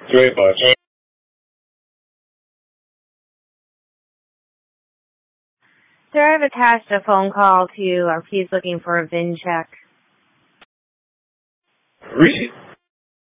Great, bud. Sir, I've attached a phone call to, or he's looking for a VIN check. Read it.